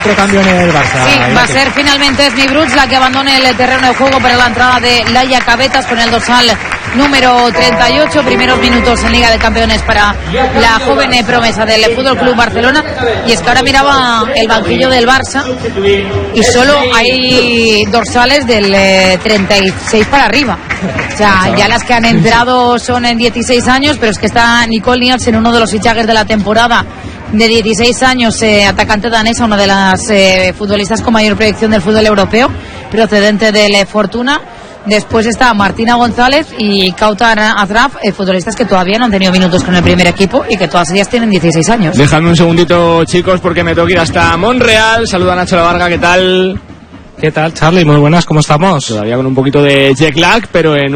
Otro cambio en el Barça. Sí, va a ser finalmente Esmi Bruts la que abandone el terreno de juego para la entrada de Laia Cabetas con el dorsal número 38. Primeros minutos en Liga de Campeones para la joven promesa del Fútbol Club Barcelona. Y es que ahora miraba el banquillo del Barça y solo hay dorsales del 36 para arriba. O sea, ya las que han entrado son en 16 años, pero es que está Nicole Nielsen, uno de los fichajes de la temporada, de 16 años, atacante danesa, una de las futbolistas con mayor proyección del fútbol europeo, procedente del Fortuna. Después está Martina González y Kautar Azraf, futbolistas que todavía no han tenido minutos con el primer equipo y que todas ellas tienen 16 años. Dejadme un segundito, chicos, porque me tengo que ir hasta Monreal. Saluda a Nacho La Varga, ¿qué tal? ¿Qué tal, Charlie? Muy buenas, ¿cómo estamos? Todavía con un poquito de jet lag, pero en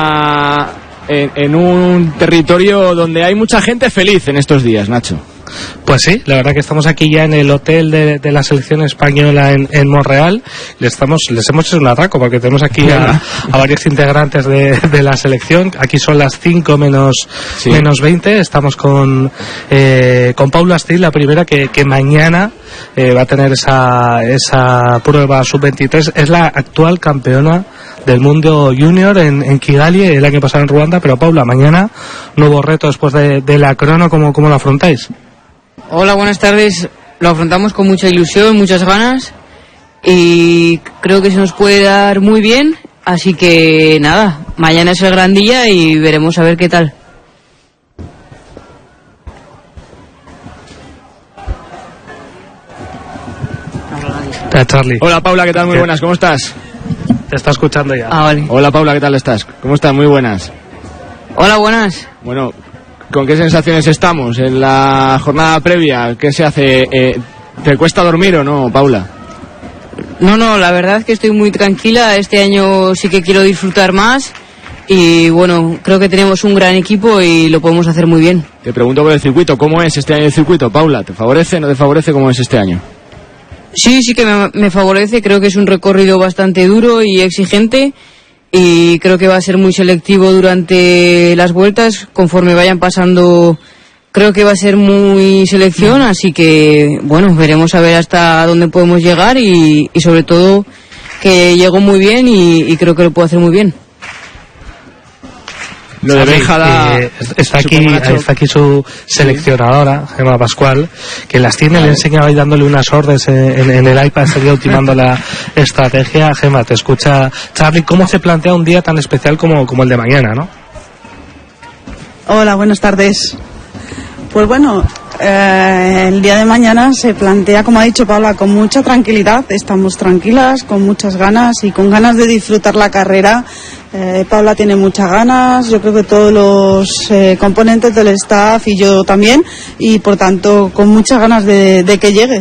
un territorio donde hay mucha gente feliz en estos días, Nacho. Pues sí, la verdad que estamos aquí ya en el hotel de la selección española en Monreal. Les hemos hecho un atraco porque tenemos aquí a varios integrantes de la selección. Aquí son las 5 menos 20. Estamos con Paula Astil, la primera que mañana va a tener esa prueba sub-23. Es la actual campeona del mundo junior en Kigali, el año pasado en Ruanda. Pero Paula, mañana nuevo reto después de la crono. ¿Cómo lo afrontáis? Hola, buenas tardes. Lo afrontamos con mucha ilusión, muchas ganas y creo que se nos puede dar muy bien. Así que nada, mañana es el gran día y veremos a ver qué tal. Charlie. Hola Paula, ¿qué tal? Muy buenas, ¿cómo estás? Te está escuchando ya. Vale. Hola Paula, ¿qué tal estás? ¿Cómo estás? Muy buenas. Hola, buenas. Bueno, ¿con qué sensaciones estamos en la jornada previa? ¿Qué se hace? ¿Te cuesta dormir o no, Paula? No, la verdad es que estoy muy tranquila. Este año sí que quiero disfrutar más y bueno, creo que tenemos un gran equipo y lo podemos hacer muy bien. Te pregunto por el circuito, ¿cómo es este año el circuito, Paula? ¿Te favorece, no te favorece? ¿Cómo es este año? Sí que me favorece. Creo que es un recorrido bastante duro y exigente. Y creo que va a ser muy selectivo durante las vueltas, conforme vayan pasando, creo que va a ser muy selección, así que bueno, veremos a ver hasta dónde podemos llegar y sobre todo que llego muy bien y creo que lo puedo hacer muy bien. Lo de Béjada, está aquí su seleccionadora, Gemma Pascual, que las tiene, le he enseñado ahí dándole unas órdenes en el iPad, estaría ultimando la estrategia. Gemma, te escucha Charlie. ¿Cómo se plantea un día tan especial como el de mañana, no? Hola, buenas tardes. Pues bueno, el día de mañana se plantea, como ha dicho Paula, con mucha tranquilidad. Estamos tranquilas, con muchas ganas y con ganas de disfrutar la carrera. Paula tiene muchas ganas, yo creo que todos los componentes del staff y yo también, y por tanto con muchas ganas de que llegue.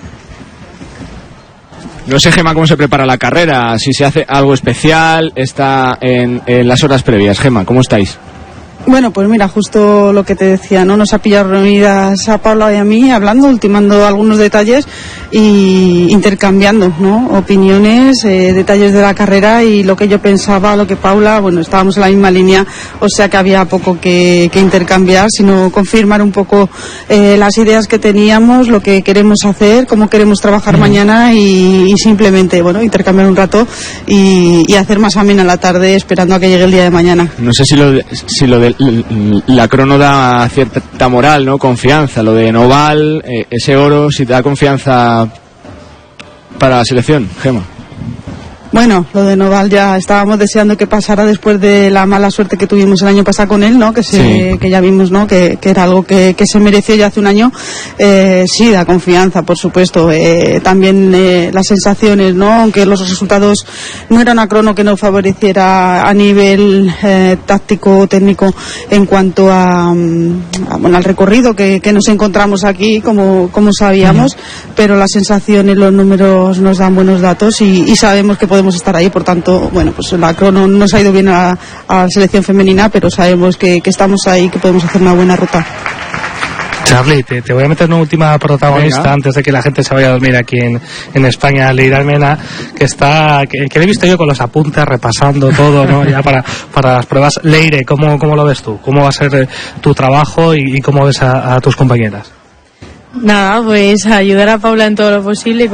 No sé, Gemma, cómo se prepara la carrera, si se hace algo especial, está en las horas previas. Gemma, ¿cómo estáis? Bueno, pues mira, justo lo que te decía, ¿no? Nos ha pillado reunidas a Paula y a mí, hablando, ultimando algunos detalles y intercambiando, ¿no? Opiniones, detalles de la carrera y lo que yo pensaba, lo que Paula, bueno, estábamos en la misma línea, o sea que había poco que intercambiar, sino confirmar un poco las ideas que teníamos, lo que queremos hacer, cómo queremos trabajar mañana y simplemente, bueno, intercambiar un rato y hacer más amena la tarde esperando a que llegue el día de mañana. No sé si lo de la crono da cierta moral, ¿no? Confianza, lo de Noval, ese oro, si te da confianza para la selección, Gemma. Bueno, lo de Noval ya estábamos deseando que pasara después de la mala suerte que tuvimos el año pasado con él, ¿no? Que ya vimos, ¿no? Que era algo que se mereció ya hace un año. Sí, da confianza, por supuesto. También las sensaciones, ¿no? Aunque los resultados no eran a crono que nos favoreciera a nivel táctico, técnico, en cuanto bueno, al recorrido que nos encontramos aquí, como sabíamos, pero las sensaciones, los números nos dan buenos datos y sabemos que podemos estar ahí. Por tanto, bueno, pues la crono nos ha ido bien a la selección femenina, pero sabemos que estamos ahí, que podemos hacer una buena ruta. Charlie, te voy a meter una última protagonista. Venga. Antes de que la gente se vaya a dormir aquí en España. Leire Almena, que le he visto yo con los apuntes repasando todo, ¿no? Ya para las pruebas. Leire, ¿cómo lo ves tú? ¿Cómo va a ser tu trabajo y cómo ves a tus compañeras? Nada, pues ayudar a Paula en todo lo posible.